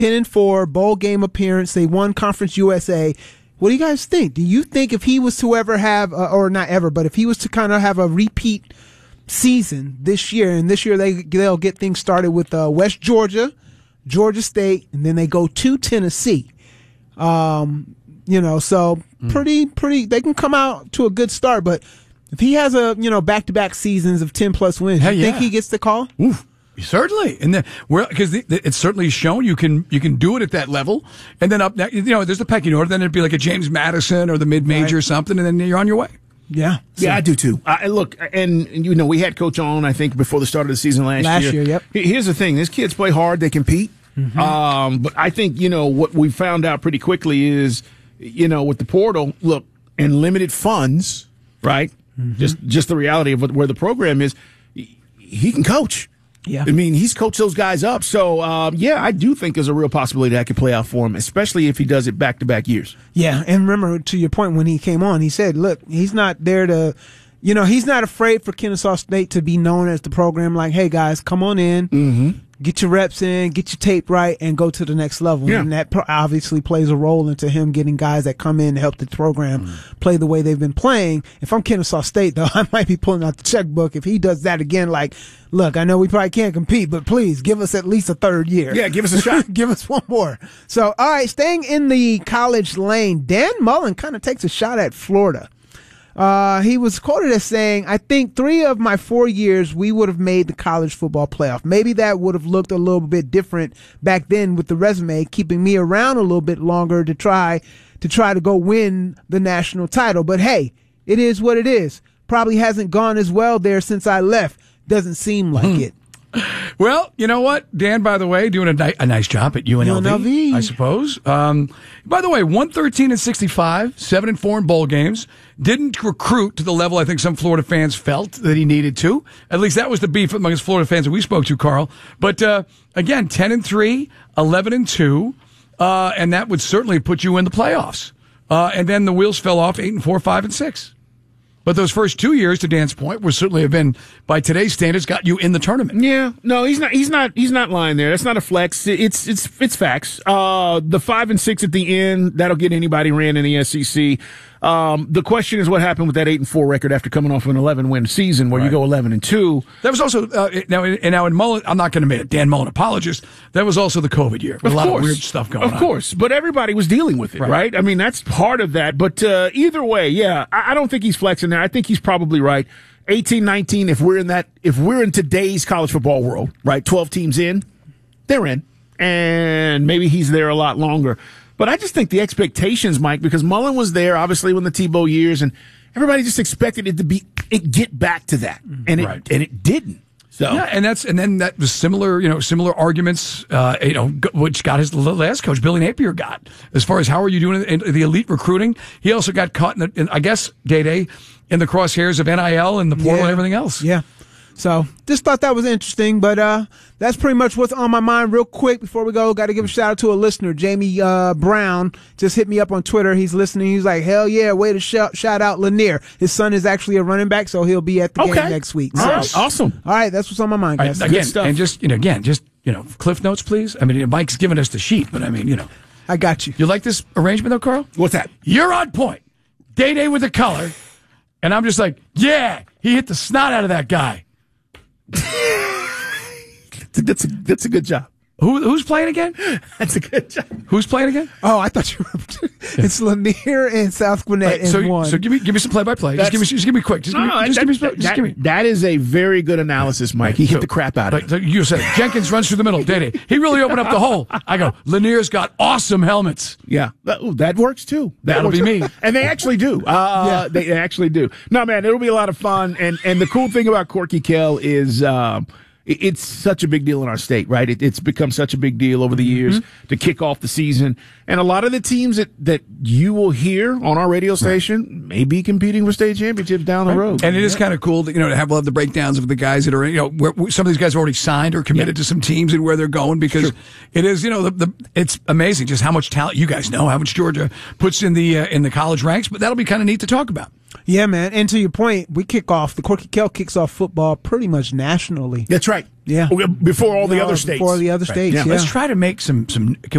10-4 bowl game appearance. They won Conference USA. What do you guys think? Do you think if he was to ever have, or not ever, but if he was to kind of have a repeat season this year, and this year they'll get things started with West Georgia, Georgia State, and then they go to Tennessee. So pretty. They can come out to a good start, but if he has back-to-back seasons of 10+ wins, you think he gets the call? Oof. Certainly, and because it's certainly shown you can do it at that level, and then up next, there's the pecking order. Then it'd be like a James Madison or the mid-major or something, and then you're on your way. Yeah, yeah, I do too. Look, and we had Coach on, I think, before the start of the season last year. Yep. Here's the thing: these kids play hard, they compete. Mm-hmm. But I think what we found out pretty quickly is, with the portal, look, and limited funds, right? Mm-hmm. Just the reality of where the program is. He can coach. Yeah. I mean, he's coached those guys up. So, I do think there's a real possibility that could play out for him, especially if he does it back-to-back years. Yeah, and remember, to your point, when he came on, he said, look, he's not there to, he's not afraid for Kennesaw State to be known as the program like, hey, guys, come on in, get your reps in, get your tape right, and go to the next level. Yeah. And that obviously plays a role into him getting guys that come in to help the program play the way they've been playing. If I'm Kennesaw State, though, I might be pulling out the checkbook if he does that again, like, look, I know we probably can't compete, but please give us at least a third year. Yeah, give us a shot. Give us one more. So, all right, staying in the college lane, Dan Mullen kind of takes a shot at Florida. He was quoted as saying, I think 3 of my 4 years we would have made the college football playoff. Maybe that would have looked a little bit different back then with the resume, keeping me around a little bit longer to try to go win the national title. But hey, it is what it is. Probably hasn't gone as well there since I left. Doesn't seem like it. Well, you know what, Dan, by the way, doing a nice job at UNLV, I suppose. By the way, 113-65, 7-4 in bowl games. Didn't recruit to the level I think some Florida fans felt that he needed to. At least that was the beef amongst Florida fans that we spoke to, Carl. But again, 10-3, 11-2, and that would certainly put you in the playoffs. And then the wheels fell off 8-4, 5-6. But those first 2 years, to Dan's point, would certainly have been, by today's standards, got you in the tournament. Yeah, no, he's not lying there. That's not a flex. It's facts. The 5-6 at the end, that'll get anybody ran in the SEC. The question is what happened with that 8-4 record after coming off of an 11-win season where you go 11-2. That was also now in Mullen. I'm not going to admit it. Dan Mullen, apologist. That was also the COVID year. A lot of weird stuff going on. Of course, but everybody was dealing with it, right? I mean, that's part of that. But either way, yeah, I don't think he's flexing there. I think he's probably right. 18-19. If we're in today's college football world, right? 12 teams in, they're in, and maybe he's there a lot longer. But I just think the expectations, Mike, because Mullen was there, obviously, when the Tebow years, and everybody just expected it get back to that, and it didn't. So yeah, and then that was similar arguments, which got his last coach, Billy Napier, got as far as how are you doing in the elite recruiting. He also got caught in I guess, Day in the crosshairs of NIL and the portal and everything else. Yeah. So just thought that was interesting, but that's pretty much what's on my mind. Real quick before we go, got to give a shout out to a listener, Jamie Brown. Just hit me up on Twitter. He's listening. He's like, hell yeah, way to shout out Lanier. His son is actually a running back, so he'll be at the game next week. So, awesome. All right, that's what's on my mind, guys. Again, and just Cliff Notes, please. I mean, Mike's giving us the sheet, but I mean, I got you. You like this arrangement though, Carl? What's that? You're on point. Day with the color, and I'm just like, yeah, he hit the snot out of that guy. That's a good job. Who's playing again? That's a good job. Who's playing again? Oh, I thought you were. It's Lanier and South Gwinnett in one. So give me some play-by-play. Just give me quick. Just give me. That is a very good analysis, Mike. He hit the crap out of it. So you said Jenkins runs through the middle. Day. He really opened up the hole. I go, Lanier's got awesome helmets. Yeah, that works too. That'll be me. And they actually do. They actually do. No, man, it'll be a lot of fun. And the cool thing about Corky Kell is it's such a big deal in our state, right? It's become such a big deal over the years to kick off the season. And a lot of the teams that you will hear on our radio station may be competing for state championships down the road. And it is kind of cool to, to have the breakdowns of the guys that are, where some of these guys are already signed or committed to some teams and where they're going, because it is, it's amazing just how much talent you guys know, how much Georgia puts in the college ranks, but that'll be kind of neat to talk about. Yeah, man. And to your point, the Corky Kell kicks off football pretty much nationally. That's right. Yeah. Before all the other states. Before the other states, Yeah. yeah. Let's try to make some. Can